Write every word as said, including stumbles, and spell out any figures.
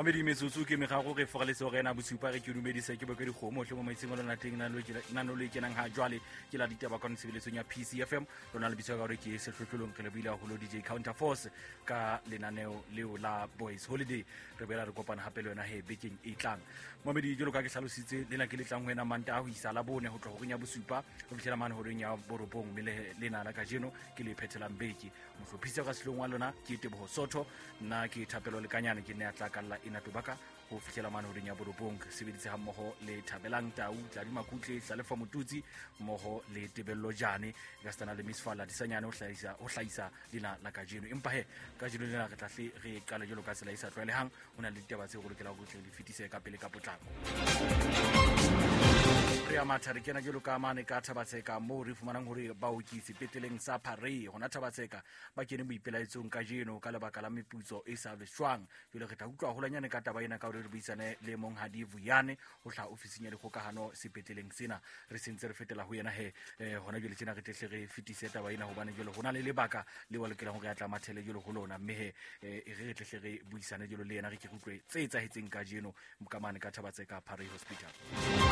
Mamedi metsotso ke megago re fogale se go ena bosupa re ke dumedisa ke beke dikgomo hle mo maitseng lona teng na no le kenang ha jwale ke la ditaba ka ntshebeletsong ya P C F M lona le bitsa ka re ke sehlohlolong ke le buile holo D J Counterforce ka lenaneo leo la Boys Holiday re bela re kopana hape le yona he bekeng e tlang. Mamedi jolo ka ke hlalositse lena ke le tlang ho ena manta ho isa la bone ho tlo go nya bosupa go fihlela mane ho reng ya borobong le lena la ka jeno ke le phethelang beki mohlophisa ka sehlong wa lona ke Teboho Sotho nna ke thapelo le kanyane ke ne a tla kalla ina tobaka go fihlela mane ho reng ya borobong sebeditse ha mmoho le Thabelang Tau tla di makutle tla lefa motutsi mmoho le Tebello Jane ka stana le Miss Fala disanyane ho hlaisa ho hlaisa lena la ka jeno empa he ka jeno lena re tla hle re qala jolo ka sela isa tlwaelehang ona le ditaba tse go lokela go tle le fitise ka pele ka potlako. Re a matha re kena jolo ka mane ka Thabatseka mo re fumanang hore baoki sepetleleng sa Phare hona Thabatseka ba kene boipelaetsong ka jeno ka lebaka la meputso e sa leshwang jole re tla utlwa holanyane ka taba ena ka hore re buisane le Monghadi Vuyane ho hla ofising ya dikgokahano sepetleleng sena re sentse re fetela ho yena he eh, hona jole tsena re tehle re fitise taba ena hobane jole hona le lebaka le wa lokela hore ya tla mathele jole ho lona mme he eh, re tehle re buisane jole le yena re ke utlwe tse etsahetseng ka jeno mokamane ka Thabatseka Phare Hospital.